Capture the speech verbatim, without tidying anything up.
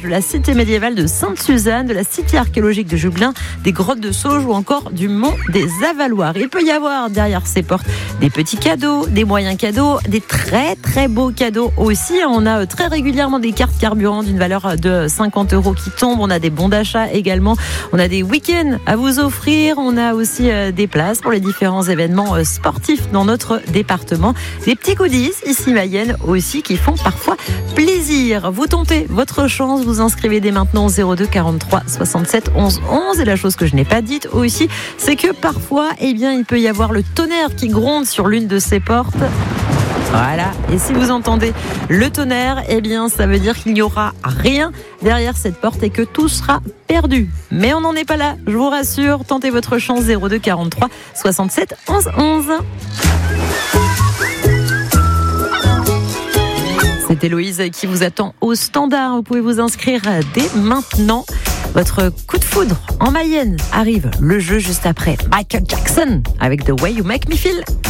de la cité médiévale de Sainte-Suzanne, de la cité archéologique de Jublain, des grottes de Sauge ou encore du mont des Avaloirs. Il peut y avoir derrière ces portes des petits cadeaux, des moyens cadeaux, des très très beaux cadeaux aussi. On a très régulièrement des cartes carburant d'une valeur de cinquante euros qui tombent. On a des bons d'achat également. On a des week-ends à vous offrir. On a aussi des places pour les différents événements sportifs dans notre département. Des petits goodies ici Mayenne aussi qui font parfois plaisir. Vous tentez votre chance, vous inscrivez dès maintenant au zéro deux quarante-trois soixante-sept onze onze. Et la chose que je n'ai pas dite aussi, c'est que parfois, eh bien, il peut y avoir le tonnerre qui gronde sur l'une de ces portes. Voilà, et si vous entendez le tonnerre, eh bien ça veut dire qu'il n'y aura rien derrière cette porte et que tout sera perdu. Mais on n'en est pas là, je vous rassure, tentez votre chance zéro deux quarante-trois soixante-sept onze onze. C'est Héloïse qui vous attend au standard, vous pouvez vous inscrire dès maintenant. Votre coup de foudre en Mayenne arrive, le jeu juste après Michael Jackson avec The Way You Make Me Feel.